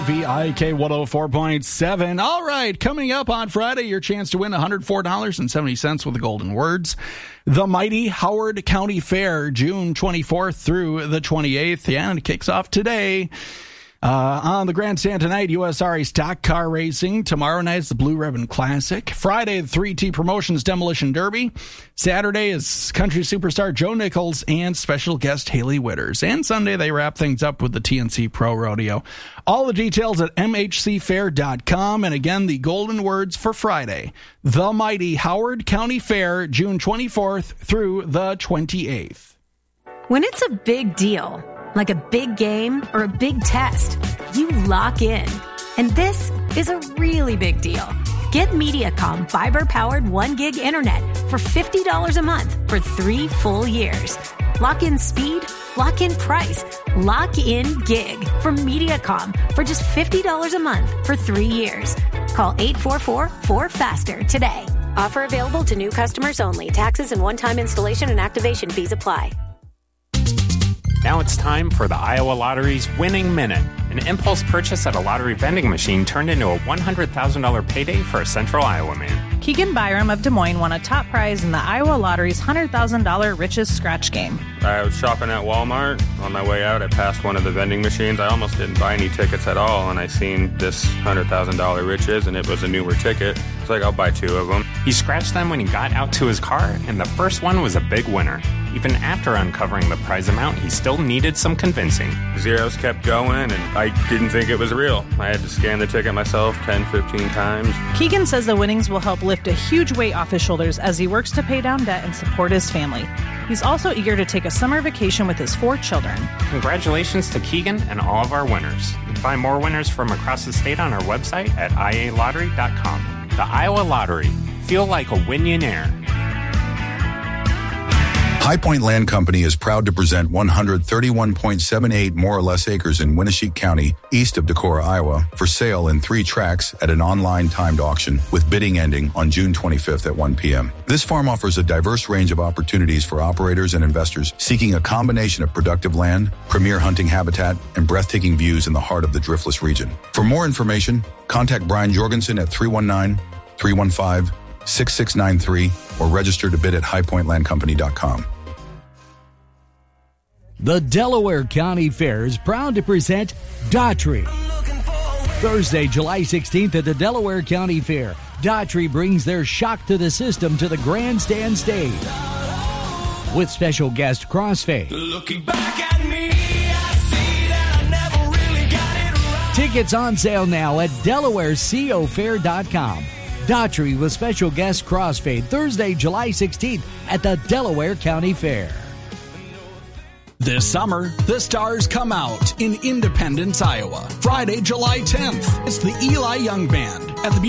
VIK 104.7. All right, coming up on Friday, your chance to win $104.70 with the golden words. The mighty Howard County Fair, June 24th through the 28th. Yeah, and it kicks off today. On the grandstand tonight, USRA Stock Car Racing. Tomorrow night is the Blue Ribbon Classic. Friday, the 3T Promotions Demolition Derby. Saturday is country superstar Joe Nichols and special guest Haley Witters. And Sunday, they wrap things up with the TNC Pro Rodeo. All the details at mhcfair.com. And again, the golden words for Friday. The mighty Howard County Fair, June 24th through the 28th. When it's a big deal, like a big game or a big test, you lock in. And this is a really big deal. Get Mediacom fiber-powered 1 gig internet for $50 a month for 3 full years. Lock in speed, lock in price, lock in gig from Mediacom for just $50 a month for 3 years. Call 844-4FASTER today. Offer available to new customers only. Taxes and one-time installation and activation fees apply. Now it's time for the Iowa Lottery's Winning Minute. An impulse purchase at a lottery vending machine turned into a $100,000 payday for a Central Iowa man. Keegan Byram of Des Moines won a top prize in the Iowa Lottery's $100,000 Riches Scratch Game. I was shopping at Walmart. On my way out, I passed one of the vending machines. I almost didn't buy any tickets at all, and I seen this $100,000 Riches, and it was a newer ticket. It's like, I'll buy 2 of them. He scratched them when he got out to his car, and the first one was a big winner. Even after uncovering the prize amount, he still needed some convincing. Zeros kept going, and I didn't think it was real. I had to scan the ticket myself 10, 15 times. Keegan says the winnings will help lift a huge weight off his shoulders as he works to pay down debt and support his family. He's also eager to take a summer vacation with his 4 children. Congratulations to Keegan and all of our winners. You can find more winners from across the state on our website at ialottery.com. The Iowa Lottery. Feel like a Winionaire. High Point Land Company is proud to present 131.78 more or less acres in Winneshiek County, east of Decorah, Iowa, for sale in 3 tracts at an online timed auction with bidding ending on June 25th at 1 p.m. This farm offers a diverse range of opportunities for operators and investors seeking a combination of productive land, premier hunting habitat, and breathtaking views in the heart of the Driftless region. For more information, contact Brian Jorgensen at 319-315-6693 or register to bid at highpointlandcompany.com. The Delaware County Fair is proud to present Daughtry. Thursday, July 16th at the Delaware County Fair, Daughtry brings their shock to the system to the grandstand stage. With special guest Crossfade. Looking back at me, I see that I never really got it right. Tickets on sale now at DelawareCoFair.com. Daughtry with special guest Crossfade, Thursday, July 16th at the Delaware County Fair. This summer, the stars come out in Independence, Iowa. Friday, July 10th. It's the Eli Young Band at the